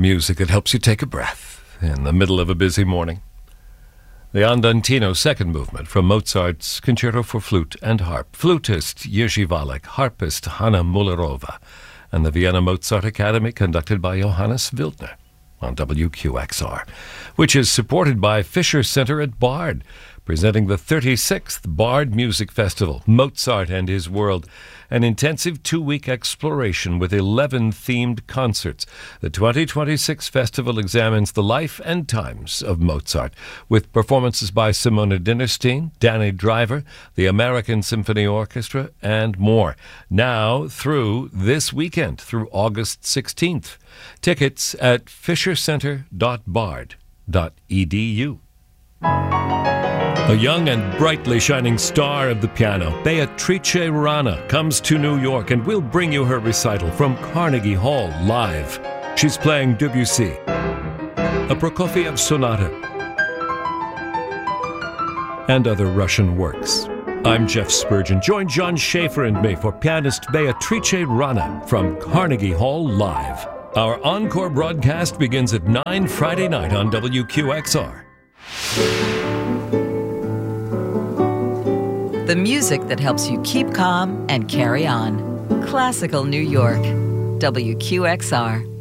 music that helps you take a breath in the middle of a busy morning. The Andantino second movement from Mozart's Concerto for Flute and Harp. Flutist Jiří Valek, harpist Hanna Mullerova, and the Vienna Mozart Academy conducted by Johannes Wildner on WQXR, which is supported by Fisher Center at Bard, presenting the 36th Bard Music Festival, Mozart and His World, an intensive 2-week exploration with 11 themed concerts. The 2026 festival examines the life and times of Mozart, with performances by Simona Dinnerstein, Danny Driver, the American Symphony Orchestra, and more. Now through this weekend, through August 16th. Tickets at fishercenter.bard.edu. A young and brightly shining star of the piano, Beatrice Rana, comes to New York and will bring you her recital from Carnegie Hall live. She's playing Debussy, a Prokofiev sonata, and other Russian works. I'm Jeff Spurgeon. Join John Schaefer and me for pianist Beatrice Rana from Carnegie Hall live. Our encore broadcast begins at 9 Friday night on WQXR. The music that helps you keep calm and carry on. Classical New York. WQXR.